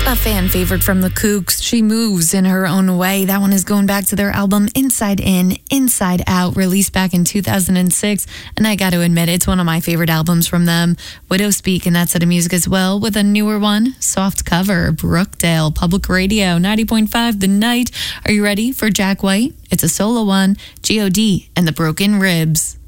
A fan favorite from the Kooks. She moves in her own way. That one is going back to their album Inside In, Inside Out, released back in 2006. And I got to admit, it's one of my favorite albums from them. Widow Speak and that set of music as well, with a newer one, Soft Cover, Brookdale, Public Radio, 90.5 The Night. Are you ready for Jack White? It's a solo one, G.O.D. and the Broken Ribs.